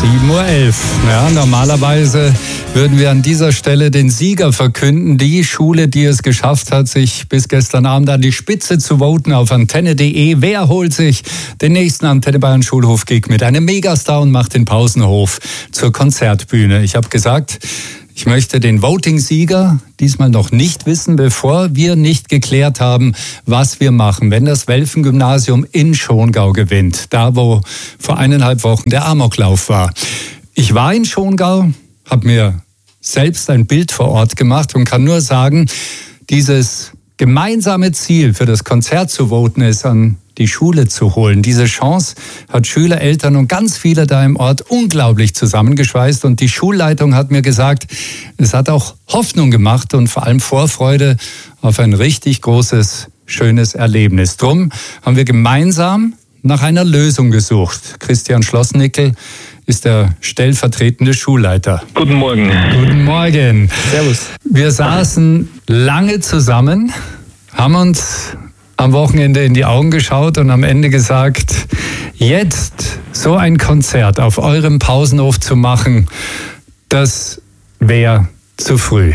7:11 Uhr. Ja, normalerweise würden wir an dieser Stelle den Sieger verkünden. Die Schule, die es geschafft hat, sich bis gestern Abend an die Spitze zu voten auf antenne.de. Wer holt sich den nächsten Antenne Bayern Schulhof-Gig mit einem Megastar und macht den Pausenhof zur Konzertbühne? Ich habe gesagt, ich möchte den Voting-Sieger diesmal noch nicht wissen, bevor wir nicht geklärt haben, was wir machen, wenn das Welfen-Gymnasium in Schongau gewinnt. Da, wo vor 1,5 Wochen der Amoklauf war. Ich war in Schongau, habe mir selbst ein Bild vor Ort gemacht und kann nur sagen, dieses gemeinsame Ziel für das Konzert zu voten ist, an die Schule zu holen. Diese Chance hat Schüler, Eltern und ganz viele da im Ort unglaublich zusammengeschweißt. Und die Schulleitung hat mir gesagt, es hat auch Hoffnung gemacht und vor allem Vorfreude auf ein richtig großes, schönes Erlebnis. Drum haben wir gemeinsam nach einer Lösung gesucht. Christian Schlossnickel ist der stellvertretende Schulleiter. Guten Morgen. Guten Morgen. Servus. Wir saßen lange zusammen, haben uns am Wochenende in die Augen geschaut und am Ende gesagt, jetzt so ein Konzert auf eurem Pausenhof zu machen, das wäre zu früh.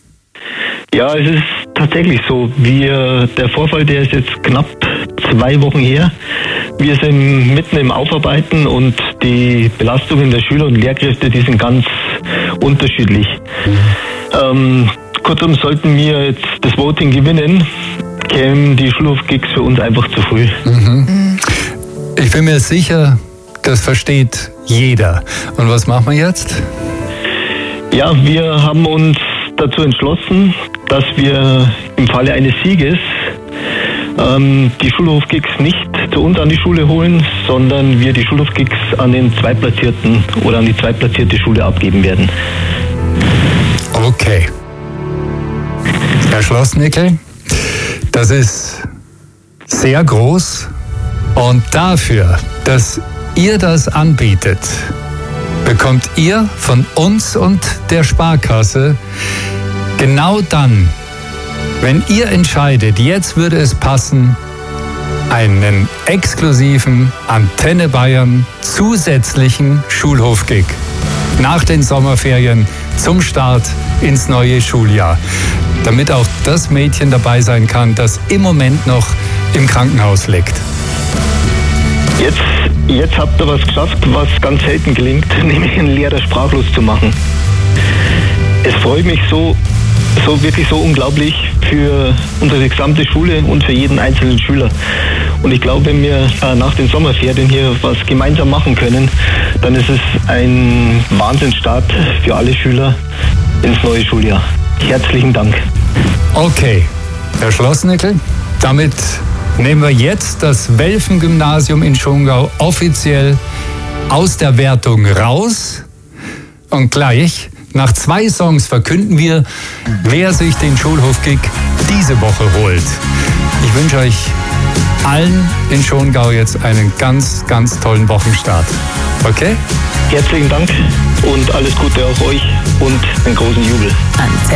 Ja, es ist tatsächlich so. Der Vorfall, der ist jetzt knapp 2 Wochen her. Wir sind mitten im Aufarbeiten und die Belastungen der Schüler und Lehrkräfte, die sind ganz unterschiedlich. Kurzum, sollten wir jetzt das Voting gewinnen, kämen die Schulhof-Gigs für uns einfach zu früh. Ich bin mir sicher, das versteht jeder. Und was machen wir jetzt? Ja, wir haben uns dazu entschlossen, dass wir im Falle eines Sieges die Schulhof-Gigs nicht zu uns an die Schule holen, sondern wir die Schulhof-Gigs an den Zweitplatzierten oder an die zweitplatzierte Schule abgeben werden. Okay. Herr Schlossnickel, das ist sehr groß und dafür, dass ihr das anbietet, bekommt ihr von uns und der Sparkasse genau dann, wenn ihr entscheidet, jetzt würde es passen, einen exklusiven Antenne Bayern zusätzlichen Schulhof-Gig nach den Sommerferien zum Start ins neue Schuljahr, damit auch das Mädchen dabei sein kann, das im Moment noch im Krankenhaus liegt. Jetzt habt ihr was geschafft, was ganz selten gelingt, nämlich einen Lehrer sprachlos zu machen. Es freut mich wirklich so unglaublich für unsere gesamte Schule und für jeden einzelnen Schüler. Und ich glaube, wenn wir nach den Sommerferien hier was gemeinsam machen können, dann ist es ein Wahnsinnsstart für alle Schüler ins neue Schuljahr. Herzlichen Dank. Okay, Herr Schlossnickel, damit nehmen wir jetzt das Welfen-Gymnasium in Schongau offiziell aus der Wertung raus und gleich nach 2 Songs verkünden wir, wer sich den Schulhof-Gig diese Woche holt. Ich wünsche euch allen in Schongau jetzt einen ganz, ganz tollen Wochenstart. Okay? Herzlichen Dank und alles Gute auch euch und einen großen Jubel.